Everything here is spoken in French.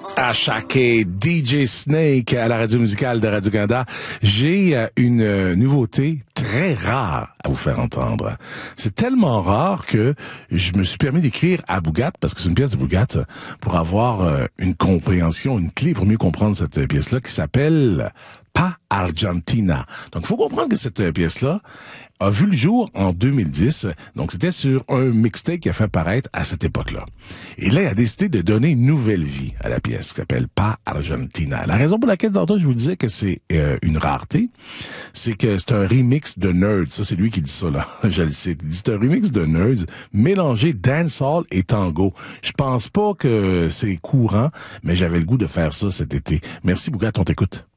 À chaque DJ Snake à la radio musicale de Radio-Canada, j'ai une nouveauté très rare à vous faire entendre. C'est tellement rare que je me suis permis d'écrire à Bougat, parce que c'est une pièce de Bougat, pour avoir une compréhension, une clé pour mieux comprendre cette pièce-là qui s'appelle Pa Argentina. Donc, il faut comprendre que cette pièce-là a vu le jour en 2010. Donc, c'était sur un mixtape qui a fait apparaître à cette époque-là. Et là, il a décidé de donner une nouvelle vie à la pièce qui s'appelle Pa Argentina. La raison pour laquelle, tantôt, je vous disais que c'est une rareté, c'est que c'est un remix de Nerds. Ça, c'est lui qui dit ça, là. Je le sais. Il dit c'est un remix de Nerds mélangé dancehall et tango. Je pense pas que c'est courant, mais j'avais le goût de faire ça cet été. Merci, Bougat, on t'écoute.